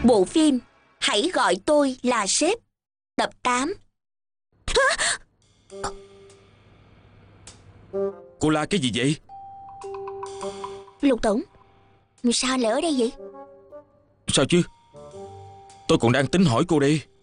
Bộ phim Hãy gọi tôi là sếp, tập 8. Cô la cái gì vậy? Lục Tổng, sao anh lại ở đây vậy? Sao chứ? Tôi còn đang tính hỏi cô đây.